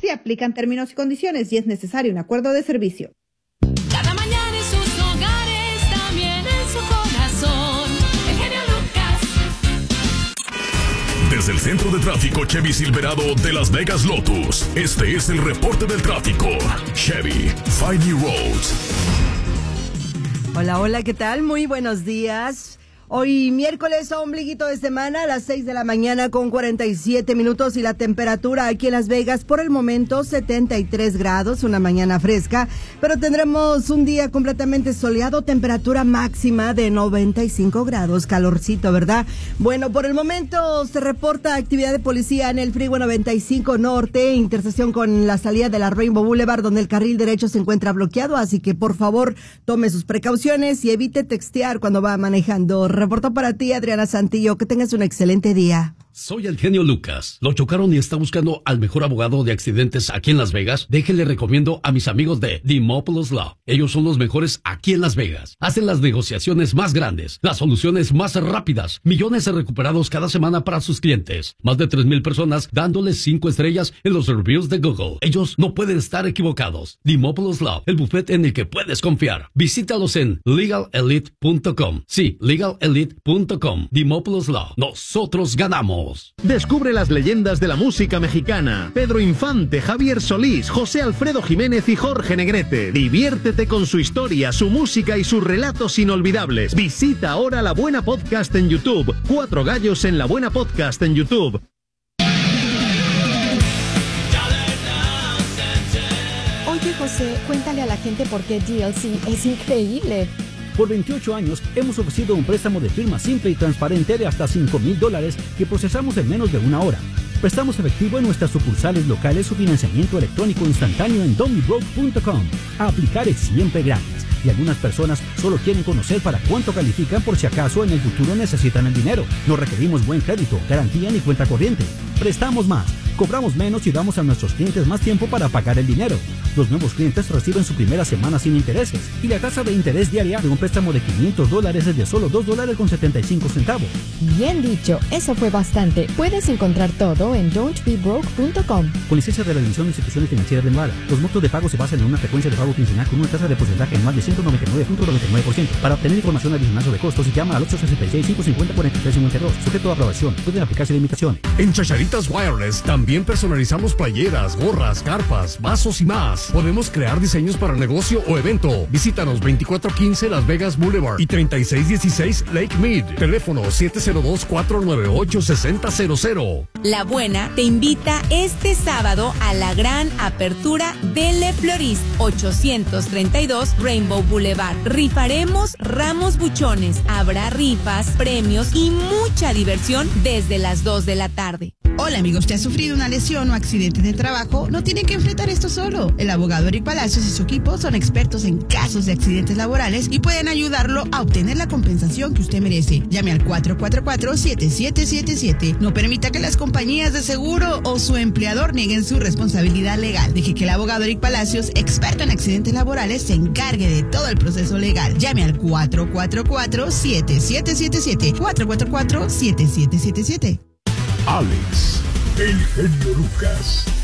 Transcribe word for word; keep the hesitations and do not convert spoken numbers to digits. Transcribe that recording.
Se aplican términos y condiciones y es necesario un acuerdo de servicio. Cada mañana en sus hogares, también en su corazón. El genio Lucas. Desde el centro de tráfico Chevy Silverado de Las Vegas Lotus, este es el reporte del tráfico. Chevy, Find New Roads. Hola, hola, ¿qué tal? Muy buenos días. Hoy miércoles, ombliguito de semana, a las seis de la mañana con cuarenta y siete minutos y la temperatura aquí en Las Vegas por el momento setenta y tres grados, una mañana fresca, pero tendremos un día completamente soleado, temperatura máxima de noventa y cinco grados, calorcito, ¿verdad? Bueno, por el momento se reporta actividad de policía en el Freeway noventa y cinco Norte, intersección con la salida de la Rainbow Boulevard, donde el carril derecho se encuentra bloqueado, así que por favor tome sus precauciones y evite textear cuando va manejando. Reportó para ti Adriana Santillo, que tengas un excelente día. Soy el genio Lucas. ¿Lo chocaron y está buscando al mejor abogado de accidentes aquí en Las Vegas? Déjenle recomiendo a mis amigos de Dimopoulos Law. Ellos son los mejores aquí en Las Vegas. Hacen las negociaciones más grandes, las soluciones más rápidas, millones de recuperados cada semana para sus clientes. Más de tres mil personas dándoles cinco estrellas en los reviews de Google. Ellos no pueden estar equivocados. Dimopoulos Law, el bufete en el que puedes confiar. Visítalos en legal elite punto com. Sí, legal elite punto com. Dimopoulos Law. Nosotros ganamos. Descubre las leyendas de la música mexicana. Pedro Infante, Javier Solís, José Alfredo Jiménez y Jorge Negrete. Diviértete con su historia, su música y sus relatos inolvidables. Visita ahora La Buena Podcast en YouTube. Cuatro gallos en La Buena Podcast en YouTube. Oye, José, cuéntale a la gente por qué D L C es increíble. Por veintiocho años hemos ofrecido un préstamo de firma simple y transparente de hasta cinco mil dólares que procesamos en menos de una hora. Prestamos efectivo en nuestras sucursales locales o financiamiento electrónico instantáneo en domibroke punto com. A aplicar es siempre gratis y algunas personas solo quieren conocer para cuánto califican por si acaso en el futuro necesitan el dinero. No requerimos buen crédito, garantía ni cuenta corriente. Prestamos más, cobramos menos y damos a nuestros clientes más tiempo para pagar el dinero. Los nuevos clientes reciben su primera semana sin intereses y la tasa de interés diaria de un préstamo de quinientos dólares es de solo dos dólares con setenta y cinco centavos. Bien dicho, eso fue bastante. Puedes encontrar todo en don't be broke punto com. Con licencia de la División de Instituciones Financieras de Nevada, los montos de pago se basan en una frecuencia de pago quincenal con una tasa de porcentaje anual de ciento noventa y nueve punto noventa y nueve por ciento. Para obtener información adicional sobre costos, llama al ocho sesenta y seis, cinco cincuenta, cuarenta y tres cincuenta y dos. Sujeto a aprobación. Pueden aplicarse limitaciones. En Chacharitas Wireless también personalizamos playeras, gorras, carpas, vasos y más. Podemos crear diseños para negocio o evento. Visítanos veinticuatro quince Las Vegas Boulevard y treinta y seis dieciséis Lake Mead. Teléfono siete cero dos, cuatro nueve ocho, seis cero cero cero. La Buena te invita este sábado a la gran apertura de Le Florist, ochocientos treinta y dos Rainbow Boulevard. Rifaremos ramos buchones, habrá rifas, premios y mucha diversión desde las dos de la tarde. Hola amigos, ¿te has sufrido una lesión o accidente de trabajo? No tienen que enfrentar esto solo. El abogado Eric Palacios y su equipo son expertos en casos de accidentes laborales y pueden ayudarlo a obtener la compensación que usted merece. Llame al cuatro cuatro cuatro, siete siete siete siete. No permita que las compañías de seguro o su empleador nieguen su responsabilidad legal. Deje que el abogado Eric Palacios, experto en accidentes laborales, se encargue de todo el proceso legal. Llame al cuatro cuatro cuatro, siete siete siete siete. cuatro cuatro cuatro, siete siete siete siete. Alex, el genio Lucas.